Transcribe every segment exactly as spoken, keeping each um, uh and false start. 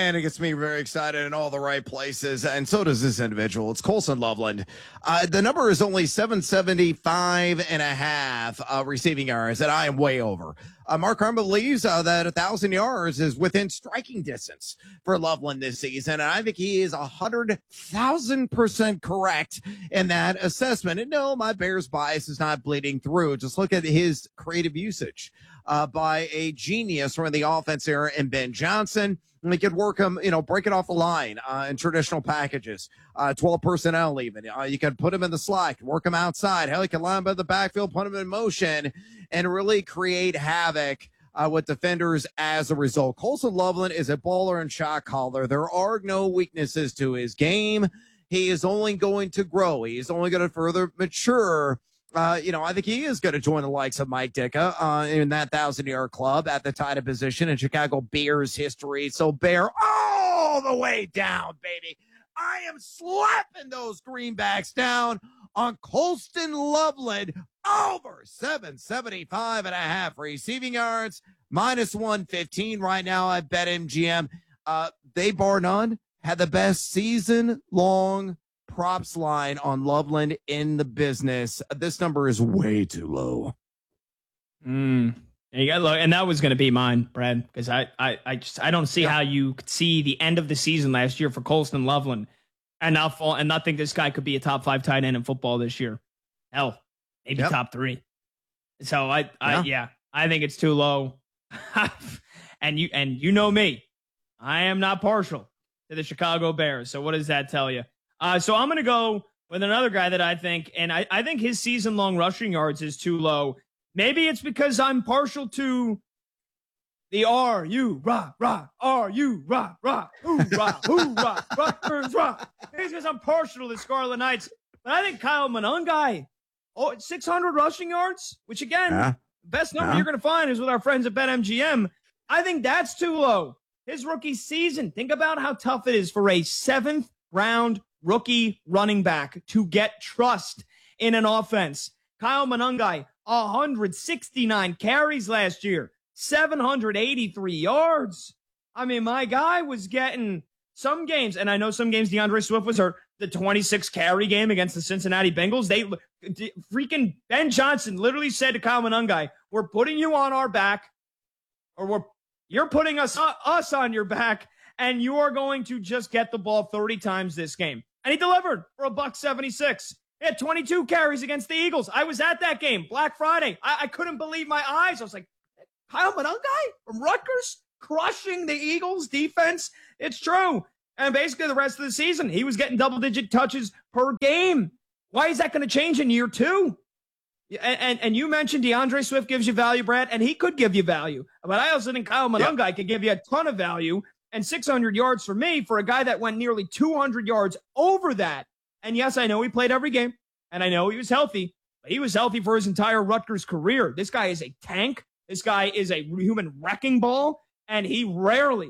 man, it gets me very excited in all the right places, and so does this individual. It's Colson Loveland. Uh, the number is only seven seventy-five and a half uh, receiving yards, and I am way over. Uh, Mark Harmon believes uh, that one thousand yards is within striking distance for Loveland this season, and I think he is one hundred thousand percent correct in that assessment. And no, my Bears bias is not bleeding through. Just look at his creative usage uh, by a genius from the offense here in Ben Johnson. And they could work him, you know, break it off the line uh, in traditional packages, uh, twelve personnel even. Uh, you could put him in the slot, work him outside. Hell, you can line him by the backfield, put him in motion, and really create havoc uh, with defenders as a result. Colson Loveland is a baller and shot caller. There are no weaknesses to his game. He is only going to grow. He is only going to further mature. Uh, you know, I think he is going to join the likes of Mike Ditka uh, in that thousand-yard club at the tight end position in Chicago Bears history. So Bear all the way down, baby. I am slapping those greenbacks down on Colston Loveland over seven seventy-five and a half receiving yards, minus one fifteen right now at BetMGM. Uh, they, bar none, had the best season-long props line on Loveland in the business. This number is way too low. Mm. You got look, and that was going to be mine, Brad, because I, I, I just I don't see yeah. how you could see the end of the season last year for Colston Loveland and not fall and not think this guy could be a top five tight end in football this year. Hell, maybe yep. top three. So I, I yeah. yeah, I think it's too low. and you and you know me, I am not partial to the Chicago Bears. So what does that tell you? Uh, so I'm going to go with another guy that I think, and I, I think his season-long rushing yards is too low. Maybe it's because I'm partial to the R, U, rah, rah, R, U, rah, rah, hoorah, hoorah, Rutgers, rah. Maybe it's because I'm partial to the Scarlet Knights. But I think Kyle Monangai, oh, six hundred rushing yards, which again, yeah. best number yeah. you're going to find is with our friends at BetMGM. I think that's too low. His rookie season, think about how tough it is for a seventh round rookie running back to get trust in an offense. Kyle Monangai, one hundred sixty-nine carries last year, seven hundred eighty-three yards. I mean, my guy was getting some games, and I know some games DeAndre Swift was hurt. The twenty-six carry game against the Cincinnati Bengals, they freaking Ben Johnson literally said to Kyle Monangai, "We're putting you on our back, or we're you're putting us uh, us on your back, and you are going to just get the ball thirty times this game." And he delivered for a buck seventy-six. He had twenty-two carries against the Eagles. I was at that game, Black Friday. I, I couldn't believe my eyes. I was like, Kyle Monangai from Rutgers crushing the Eagles defense. It's true. And basically the rest of the season, he was getting double-digit touches per game. Why is that going to change in year two? And, and and you mentioned DeAndre Swift gives you value, Brad, and he could give you value. But I also think Kyle Monangai yep. could give you a ton of value. And six hundred yards for me, for a guy that went nearly two hundred yards over that. And yes, I know he played every game, and I know he was healthy, but he was healthy for his entire Rutgers career. This guy is a tank. This guy is a human wrecking ball, and he rarely,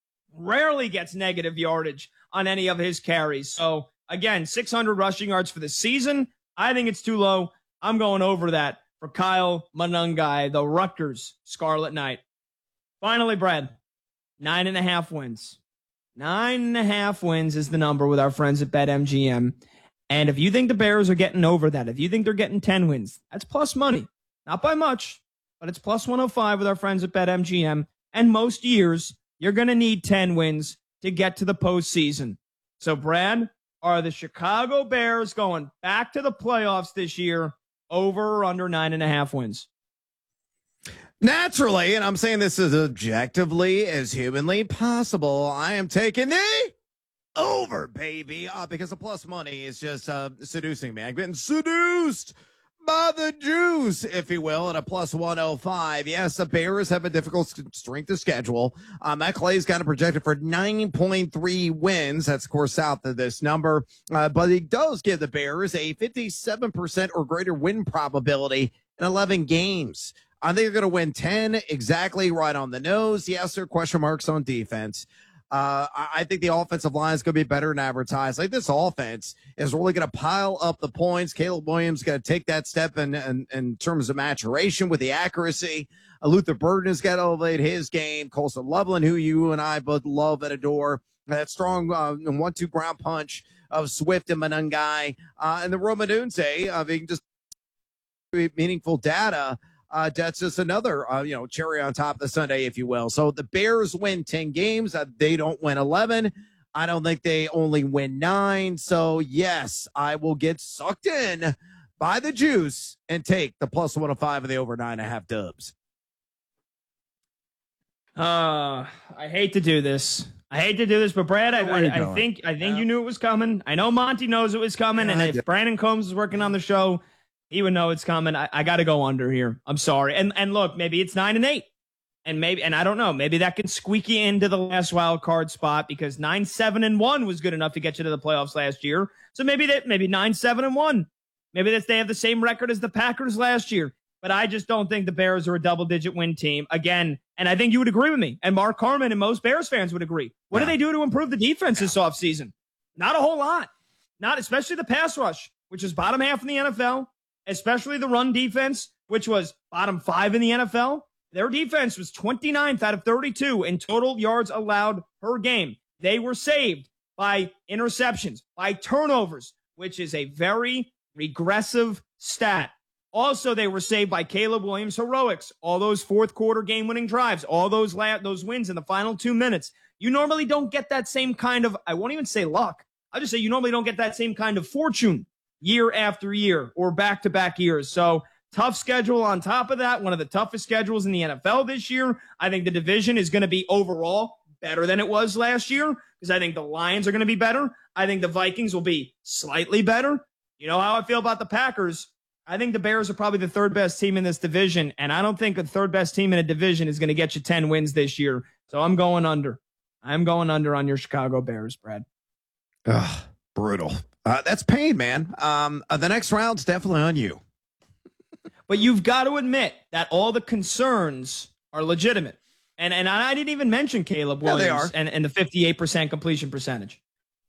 rarely gets negative yardage on any of his carries. So, again, six hundred rushing yards for the season. I think it's too low. I'm going over that for Kyle Monangai, the Rutgers Scarlet Knight. Finally, Brad. Nine and a half wins. Nine and a half wins is the number with our friends at BetMGM. And if you think the Bears are getting over that, if you think they're getting ten wins, that's plus money. Not by much, but it's plus one oh five with our friends at BetMGM. And most years, you're going to need ten wins to get to the postseason. So, Brad, are the Chicago Bears going back to the playoffs this year, over or under nine and a half wins? Naturally, and I'm saying this as objectively as humanly possible, I am taking the over, baby, uh, because the plus money is just uh, seducing me. I've been seduced by the juice, if you will, at a plus one oh five. Yes, the Bears have a difficult strength of schedule. Uh, Matt Clay's got it projected for nine point three wins. That's, of course, south of this number. Uh, but it does give the Bears a fifty-seven percent or greater win probability in eleven games. I think they're going to win ten, exactly right on the nose. Yes, there are question marks on defense. Uh, I think the offensive line is going to be better than advertised. Like, this offense is really going to pile up the points. Caleb Williams going to take that step in, in, in terms of maturation with the accuracy. Uh, Luther Burden has got to elevate his game. Colson Loveland, who you and I both love and adore. That strong uh, one two ground punch of Swift and Manungai. Uh, and the Roma Dunze, uh, being just meaningful data. Uh, that's just another, uh, you know, cherry on top of the Sunday, if you will. So the Bears win ten games. Uh, they don't win eleven. I don't think they only win nine. So, yes, I will get sucked in by the juice and take the plus one oh five of the over nine and a half dubs. Uh, I hate to do this. I hate to do this, but Brad, I, I, I think I think yeah. you knew it was coming. I know Monty knows it was coming, yeah, and if Brandon Combs is working on the show, he would know it's coming. I, I got to go under here. I'm sorry. And and look, maybe it's nine and eight. And maybe, and I don't know, maybe that can squeak you into the last wild card spot because nine, seven, and one was good enough to get you to the playoffs last year. So maybe that, maybe nine, seven, and one. Maybe that's, they have the same record as the Packers last year. But I just don't think the Bears are a double digit win team again. And I think you would agree with me. And Mark Carman and most Bears fans would agree. What yeah. do they do to improve the defense this offseason? Not a whole lot. Not especially the pass rush, which is bottom half in the N F L, especially the run defense, which was bottom five in the N F L. Their defense was twenty-ninth out of thirty-two in total yards allowed per game. They were saved by interceptions, by turnovers, which is a very regressive stat. Also, they were saved by Caleb Williams' heroics, all those fourth quarter game-winning drives, all those la- those wins in the final two minutes. You normally don't get that same kind of, I won't even say luck. I'll just say you normally don't get that same kind of fortune year after year or back-to-back years. So, tough schedule on top of that, one of the toughest schedules in the N F L this year. I think the division is going to be overall better than it was last year because I think the Lions are going to be better. I think the Vikings will be slightly better. You know how I feel about the Packers. I think the Bears are probably the third best team in this division, and I don't think the third best team in a division is going to get you ten wins this year. So I'm going under. I'm going under on your Chicago Bears, Brad. Ugh, brutal. Uh, that's pain, man. Um, uh, the next round's definitely on you. But you've got to admit that all the concerns are legitimate. And and I didn't even mention Caleb Williams yeah, they are. And, and the fifty-eight percent completion percentage.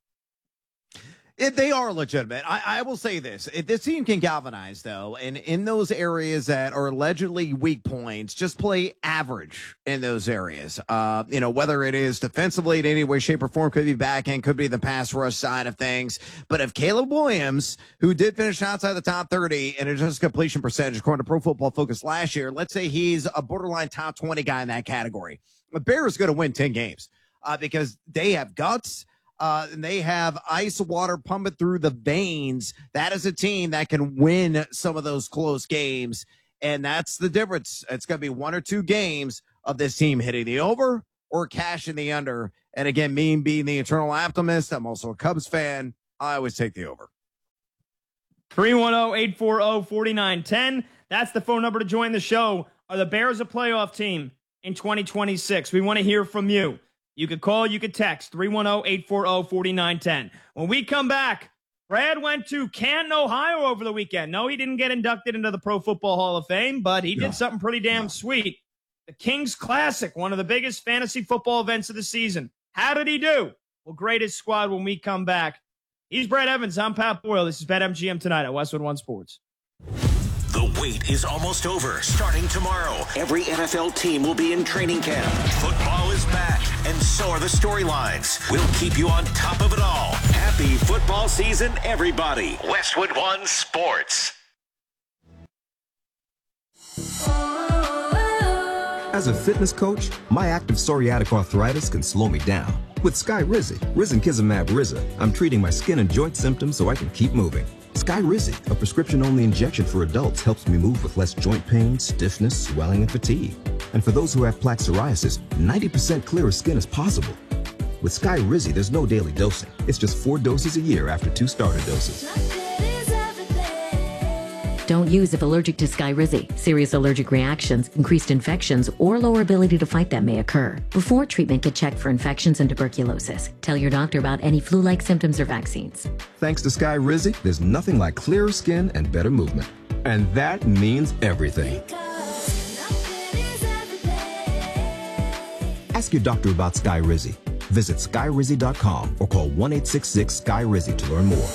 It, they are legitimate. I, I will say this. If this team can galvanize, though, and in those areas that are allegedly weak points, just play average in those areas. Uh, you know, whether it is defensively in any way, shape, or form, could be back end, could be the pass rush side of things. But if Caleb Williams, who did finish outside the top thirty in adjusted completion percentage, according to Pro Football Focus last year, let's say he's a borderline top twenty guy in that category, the Bears going to win ten games uh, because they have guts. Uh, and they have ice water pumping through the veins. That is a team that can win some of those close games. And that's the difference. It's going to be one or two games of this team hitting the over or cashing the under. And again, me being the eternal optimist, I'm also a Cubs fan. I always take the over. three one zero, eight four zero, four nine one zero. That's the phone number to join the show. Are the Bears a playoff team in twenty twenty-six? We want to hear from you. You could call, you could text, three one zero, eight four zero, four nine one zero. When we come back, Brad went to Canton, Ohio over the weekend. No, he didn't get inducted into the Pro Football Hall of Fame, but he did no. something pretty damn no. sweet. The Kings Classic, one of the biggest fantasy football events of the season. How did he do? We'll grade his squad when we come back. He's Brad Evans. I'm Pat Boyle. This is BetMGM Tonight at Westwood One Sports. The wait is almost over. Starting tomorrow, every N F L team will be in training camp. Football is back, and so are the storylines. We'll keep you on top of it all. Happy football season, everybody. Westwood One Sports. As a fitness coach, my active psoriatic arthritis can slow me down. With Skyrizi, Risankizumab Riza, I'm treating my skin and joint symptoms so I can keep moving. Skyrizi, a prescription-only injection for adults, helps me move with less joint pain, stiffness, swelling, and fatigue. And for those who have plaque psoriasis, ninety percent clearer skin is possible. With Skyrizi, there's no daily dosing. It's just four doses a year after two starter doses. Don't use if allergic to Skyrizi. Serious allergic reactions, increased infections, or lower ability to fight them may occur. Before treatment, get checked for infections and tuberculosis. Tell your doctor about any flu-like symptoms or vaccines. Thanks to Skyrizi, there's nothing like clearer skin and better movement. And that means everything. Ask your doctor about Skyrizi. Visit Skyrizi dot com or call one eight six six Sky Rizi to learn more.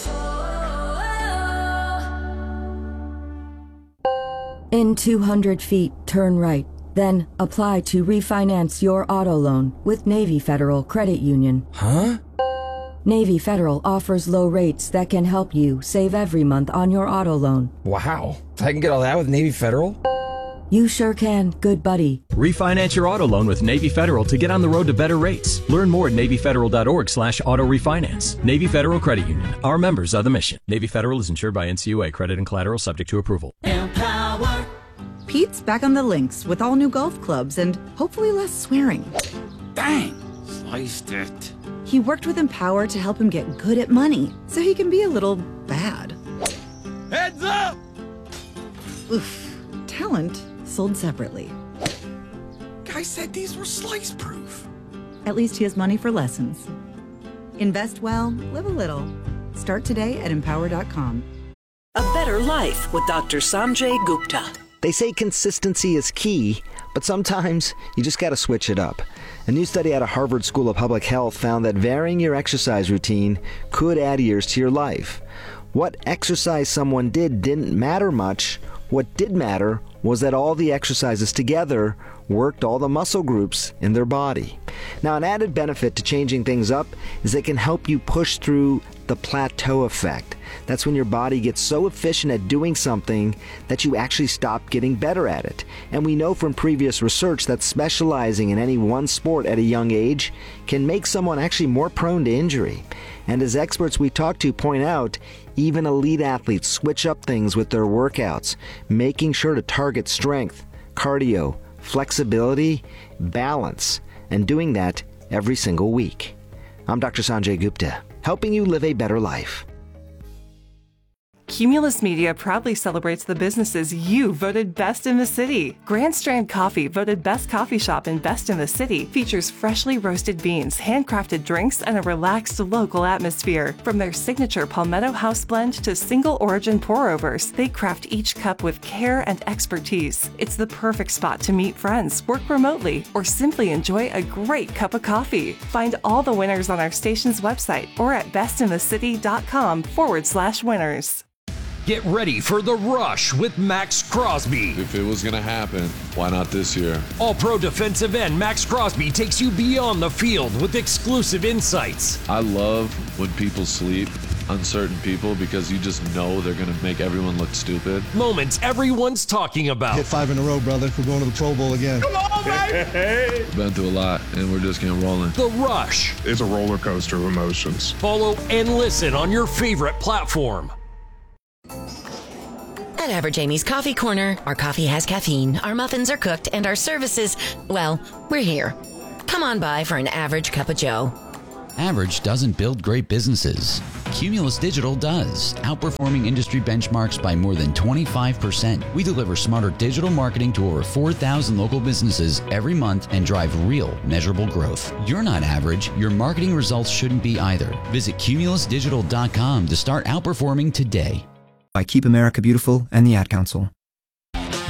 In two hundred feet, turn right. Then apply to refinance your auto loan with Navy Federal Credit Union. Huh? Navy Federal offers low rates that can help you save every month on your auto loan. Wow. I can get all that with Navy Federal? You sure can, good buddy. Refinance your auto loan with Navy Federal to get on the road to better rates. Learn more at NavyFederal.org slash auto refinance. Navy Federal Credit Union. Our members are the mission. Navy Federal is insured by N C U A. Credit and collateral subject to approval. Empower. Pete's back on the links with all new golf clubs and hopefully less swearing. Dang, sliced it. He worked with Empower to help him get good at money so he can be a little bad. Heads up! Oof. Talent sold separately. Guy said these were slice proof. At least he has money for lessons. Invest well, live a little. Start today at empower dot com. A Better Life with Doctor Sanjay Gupta. They say consistency is key, but sometimes you just got to switch it up. A new study out of Harvard School of Public Health found that varying your exercise routine could add years to your life. What exercise someone did didn't matter much. What did matter was that all the exercises together worked all the muscle groups in their body. Now, an added benefit to changing things up is it can help you push through the plateau effect. That's when your body gets so efficient at doing something that you actually stop getting better at it. And we know from previous research that specializing in any one sport at a young age can make someone actually more prone to injury. And as experts we talk to point out, even elite athletes switch up things with their workouts, making sure to target strength, cardio, flexibility, balance, and doing that every single week. I'm Doctor Sanjay Gupta, helping you live a better life. Cumulus Media proudly celebrates the businesses you voted best in the city. Grand Strand Coffee, voted best coffee shop and best in the city, features freshly roasted beans, handcrafted drinks, and a relaxed local atmosphere. From their signature Palmetto House blend to single origin pour-overs, they craft each cup with care and expertise. It's the perfect spot to meet friends, work remotely, or simply enjoy a great cup of coffee. Find all the winners on our station's website or at bestinthecity.com forward slash winners. Get ready for The Rush with Max Crosby. If it was going to happen, why not this year? All-Pro defensive end Max Crosby takes you beyond the field with exclusive insights. I love when people sleep on certain people because you just know they're going to make everyone look stupid. Moments everyone's talking about. Hit five in a row, brother. We're going to the Pro Bowl again. Come on, baby! Been through a lot, and we're just getting rolling. The Rush. It's a roller coaster of emotions. Follow and listen on your favorite platform. At Average Amy's Coffee Corner, our coffee has caffeine, our muffins are cooked, and our services, well, we're here. Come on by for an average cup of joe. Average doesn't build great businesses. Cumulus Digital does, outperforming industry benchmarks by more than twenty-five percent. We deliver smarter digital marketing to over four thousand local businesses every month and drive real, measurable growth. You're not average. Your marketing results shouldn't be either. Visit Cumulus Digital dot com to start outperforming today. By Keep America Beautiful and the Ad Council.